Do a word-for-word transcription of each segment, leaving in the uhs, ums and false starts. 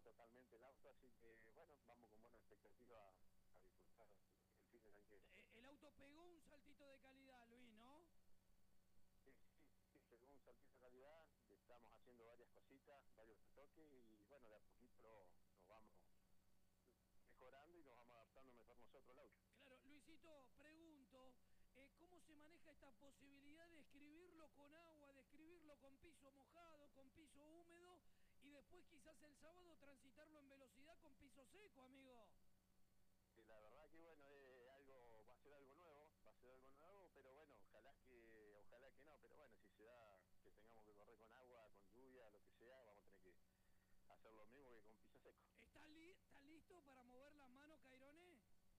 totalmente el auto, así que bueno, vamos con buena expectativa a, a disfrutar el fin de San Quinto. El auto pegó un saltito de calidad, Luis, ¿no? Sí, sí, sí, pegó un saltito de calidad, estamos haciendo varias cositas, varios retoques y bueno, de a poquito lo, nos vamos mejorando y nos vamos adaptando mejor nosotros al auto. Claro, Luisito, pregunto, eh, ¿cómo se maneja esta posibilidad de escribirlo con agua, de escribirlo con piso mojado, con piso húmedo y después quizás el sábado transitarlo en velocidad con piso seco, amigo? Y la verdad que bueno, es algo, va a ser algo nuevo, va a ser algo nuevo, pero bueno, ojalá que, ojalá que no, pero bueno, si se da que tengamos que correr con agua, con lluvia, lo que sea, vamos a tener que hacer lo mismo que con piso seco. ¿Está, li ¿Está listo para mover las manos, Cairone?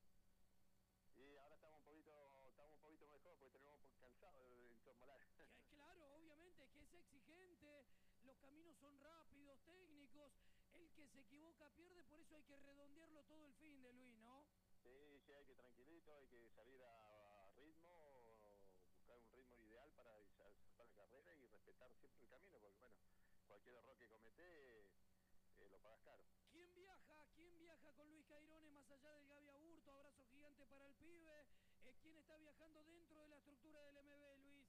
Y ahora estamos un poquito, estamos un poquito mejor porque tenemos un poco cansado el Chosmolar. Claro, obviamente, que es exigente, los caminos son rápidos, técnicos, el que se equivoca pierde, por eso hay que redondearlo todo el fin de Luis, ¿no? Sí, sí, hay que tranquilito, hay que salir a, a ritmo, buscar un ritmo ideal para para la carrera y respetar siempre el camino, porque bueno, cualquier error que comete eh, lo pagas caro. ¿Quién viaja? ¿Quién viaja con Luis Cairone más allá del Gaby Aburto? Abrazo gigante para el pibe. Eh, ¿Quién está viajando dentro de la estructura del M B, Luis?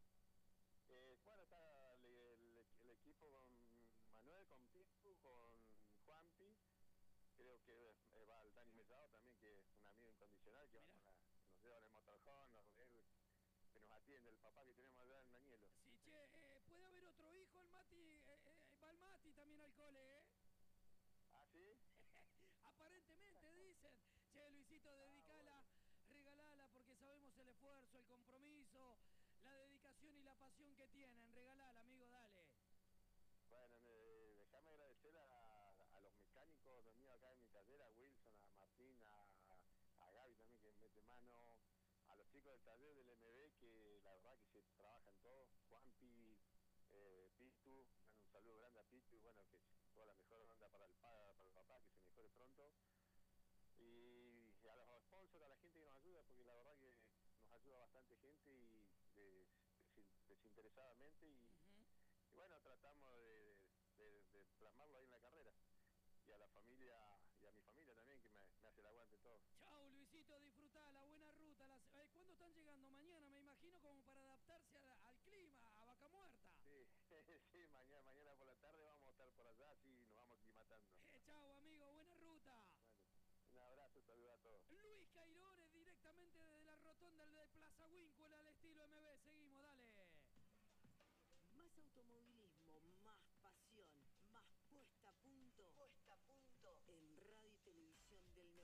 Eh, bueno, está el, el, el equipo con Manuel, con Pitu, con Juanpi. Creo que eh, va el Dani Mellado también, que es un amigo incondicional, que, va con la, que nos lleva en el motorhome, nos, él, que nos atiende, el papá que tenemos allá en Danielo. Sí, che, eh, puede haber otro hijo, el Mati, eh, eh, va el Mati también al cole, ¿eh? ¿Ah, sí? Aparentemente dicen, che, Luisito, dedicala, ah, bueno. Regalala, porque sabemos el esfuerzo, el compromiso, la dedicación y la pasión que tienen. Regalala, amigo, dale. Bueno, eh, déjame agradecer a, a los mecánicos míos acá en mi taller, a Wilson, a Martín, a, a Gaby también que mete mano, a los chicos del taller del M B que la verdad que se trabajan todos, Juanpi, eh, Pitu, bueno, un saludo grande a Pitu y bueno, que toda la mejor onda para el, para el papá, que se mejore pronto. Y a los sponsors, a la gente que nos ayuda, porque la verdad que nos ayuda bastante gente y des, des, desinteresadamente y, uh-huh. y bueno, tratamos de, de, de plasmarlo ahí en la carrera. Y a la familia, y a mi familia también, que me, me hace el aguante todo. Chau, Luisito, disfrutá, la buena ruta. Las, eh, ¿Cuándo están llegando? Mañana, me imagino, como para adaptarse a, al clima, a Vaca Muerta. Sí, sí, mañana, mañana por la tarde vamos a estar por allá, así nos vamos aclimatando. Eh, chau, amigo, buena ruta. Bueno, un abrazo, saludos a todos. Luis Cairone, directamente desde la rotonda de Plaza Winkle al estilo M B. Seguimos, dale. Más automovilismo.